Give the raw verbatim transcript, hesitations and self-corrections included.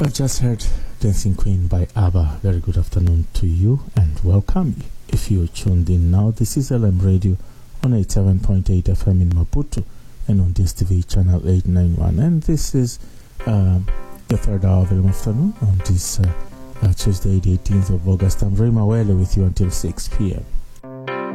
I've just heard Dancing Queen by ABBA. Very good afternoon to you and welcome. If you're tuned in now, this is L M Radio on eighty-seven point eight F M in Maputo and on D S T V channel eight ninety-one. And this is uh, the third hour of the afternoon on this uh, uh, Tuesday, the eighteenth of August. I'm Ray Mawele with you until six p.m.